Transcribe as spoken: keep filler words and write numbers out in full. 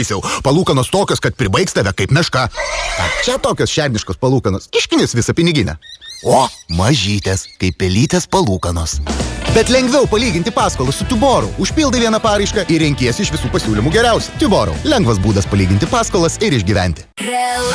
Palūkanos tokios, kad pribaigs tave kaip meška. Čia tokios šerniškos palūkanos. Kiškinės visą piniginę. O, mažytės, kaip pelytės palūkanos. Bet lengviau palyginti paskolą su Tuboru. Užpildai vieną paraišką ir renkiesi iš visų pasiūlymų geriausią. Tuboru. Lengvas būdas palyginti paskolas ir išgyventi.